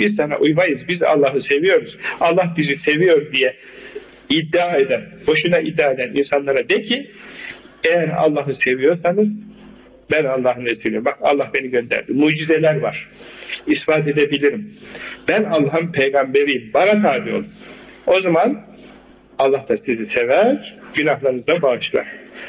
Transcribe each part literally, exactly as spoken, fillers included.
biz sana uymayız, biz Allah'ı seviyoruz, Allah bizi seviyor diye iddia eden, boşuna iddia eden insanlara de ki, eğer Allah'ı seviyorsanız ben Allah'ın Resulüyüm. Bak Allah beni gönderdi. Mucizeler var. İspat edebilirim. Ben Allah'ın peygamberiyim. Bana tabi olun. O zaman Allah da sizi sever, günahlarınızı da bağışlar.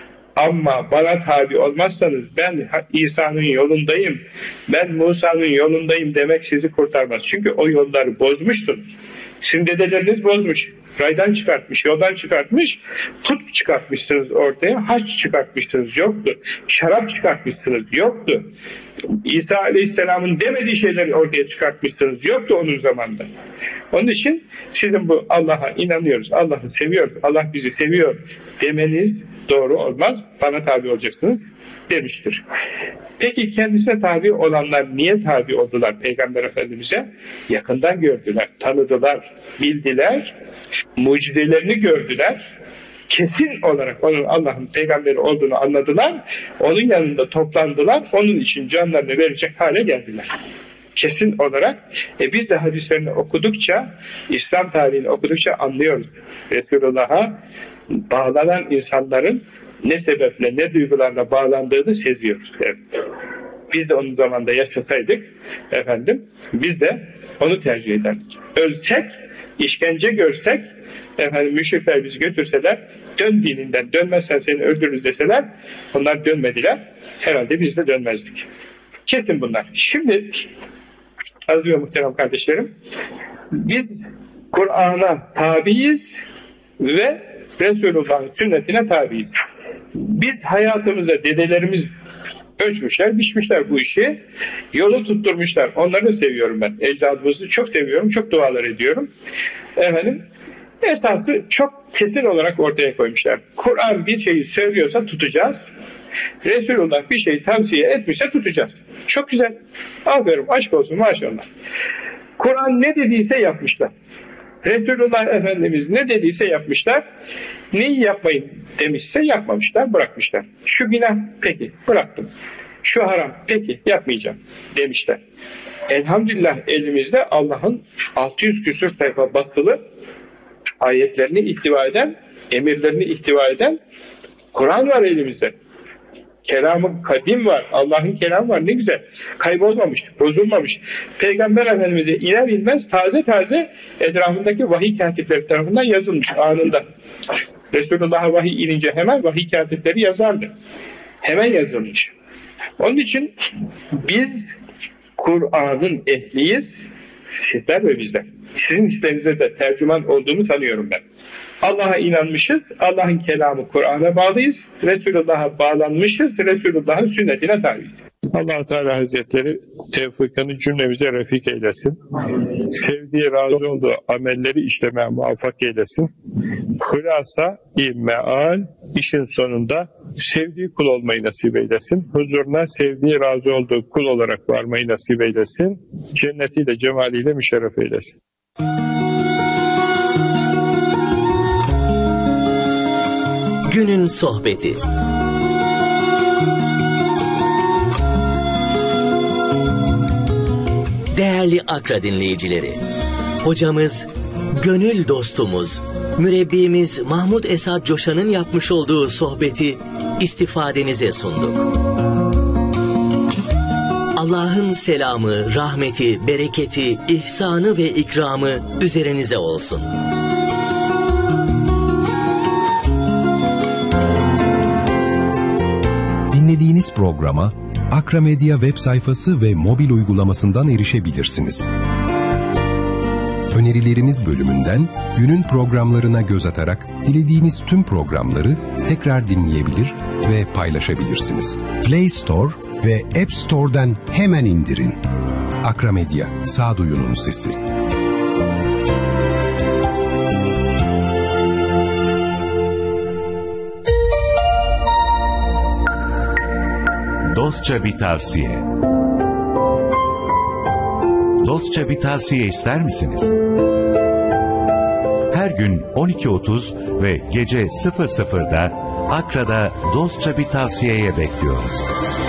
Ama bana tabi olmazsanız ben İsa'nın yolundayım, ben Musa'nın yolundayım demek sizi kurtarmaz. Çünkü o yolları bozmuşsunuz. Sizin dedeleriniz bozmuş. Raydan çıkartmış, yoldan çıkartmış, put çıkartmışsınız ortaya, haç çıkartmışsınız, yoktu. Şarap çıkartmışsınız, yoktu. İsa Aleyhisselam'ın demediği şeyleri ortaya çıkartmışsınız, yoktu onun zamanında. Onun için sizin bu Allah'a inanıyoruz, Allah'ı seviyoruz, Allah bizi seviyor demeniz doğru olmaz, bana tabi olacaksınız demiştir. Peki kendisine tabi olanlar niye tabi oldular Peygamber Efendimiz'e? Yakından gördüler, tanıdılar, bildiler, mucizelerini gördüler, kesin olarak onun Allah'ın peygamberi olduğunu anladılar, onun yanında toplandılar, onun için canlarını verecek hale geldiler. Kesin olarak e biz de hadislerini okudukça, İslam tarihini okudukça anlıyoruz. Resulullah'a bağlanan insanların ne sebeple, ne duygularla bağlandığını seziyoruz. Evet. Biz de onun zamanında yaşasaydık, efendim, biz de onu tercih ederdik. Ölsek, işkence görsek, efendim, müşrikler bizi götürseler, dön dininden, dönmezsen seni öldürürüz deseler, onlar dönmediler, herhalde biz de dönmezdik. Kesin bunlar. Şimdi, aziz ve muhterem kardeşlerim, biz Kur'an'a tabiiz ve Resulullah'ın sünnetine tabiiz. Biz hayatımızda dedelerimiz ölçmüşler, biçmişler bu işi, yolu tutturmuşlar. Onları da seviyorum ben. Ecdadımızı çok seviyorum, çok dualar ediyorum. Efendim, esası çok kesin olarak ortaya koymuşlar. Kur'an bir şeyi söylüyorsa tutacağız. Resulullah bir şeyi tavsiye etmişse tutacağız. Çok güzel. Aferin, aşk olsun maşallah. Kur'an ne dediyse yapmışlar. Resulullah Efendimiz ne dediyse yapmışlar. Neyi yapmayın demişse yapmamışlar, bırakmışlar. Şu günah, peki, bıraktım. Şu haram, peki, yapmayacağım demişler. Elhamdülillah elimizde Allah'ın altı yüz küsur sayfa basılı ayetlerini ihtiva eden, emirlerini ihtiva eden Kur'an var elimizde. Kelam-ı kadim var, Allah'ın kelamı var, ne güzel. Kaybolmamış, bozulmamış. Peygamber Efendimiz'e iner inmez taze taze etrafındaki vahiy katipleri tarafından yazılmış anında. Resulullah'a vahiy inince hemen vahiy katipleri yazardı. Hemen yazılmış. Onun için biz Kur'an'ın ehliyiz, sizler ve bizler. Sizin hislerinize de tercüman olduğumu sanıyorum ben. Allah'a inanmışız, Allah'ın kelamı Kur'an'a bağlıyız, Resulullah'a bağlanmışız, Resulullah'ın sünnetine tabiiz. Allah-u Teala Hazretleri tevfikini cümlemize refik eylesin. Sevdiği, razı olduğu amelleri işlemeye muvaffak eylesin. Hülasa-i meal, işin sonunda sevdiği kul olmayı nasip eylesin. Huzuruna sevdiği, razı olduğu kul olarak varmayı nasip eylesin. Cennetiyle, cemaliyle müşerref eylesin. Günün sohbeti. Değerli Akra dinleyicileri, hocamız, gönül dostumuz, mürebbimiz Mahmud Esad Coşan'ın yapmış olduğu sohbeti istifadenize sunduk. Allah'ın selamı, rahmeti, bereketi, ihsanı ve ikramı üzerinize olsun. Dinlediğiniz programa Akra Medya web sayfası ve mobil uygulamasından erişebilirsiniz. Önerilerimiz bölümünden günün programlarına göz atarak dilediğiniz tüm programları tekrar dinleyebilir ve paylaşabilirsiniz. Play Store ve App Store'dan hemen indirin. Akra Medya, sağduyunun sesi. Dostça bir tavsiye. Dostça bir tavsiye ister misiniz? Her gün on iki otuz ve gece sıfır sıfırda Akra'da Dostça bir tavsiyeye bekliyoruz.